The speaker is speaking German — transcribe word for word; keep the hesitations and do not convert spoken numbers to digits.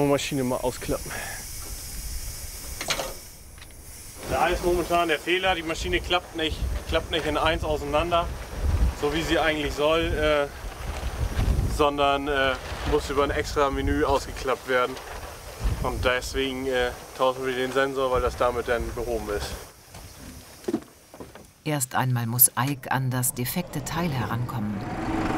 Maschine mal ausklappen. Da ist momentan der Fehler, die Maschine klappt nicht, klappt nicht in eins auseinander, so wie sie eigentlich soll, äh, sondern äh, muss über ein extra Menü ausgeklappt werden. Und deswegen äh, tauschen wir den Sensor, weil das damit dann behoben ist. Erst einmal muss Eik an das defekte Teil herankommen.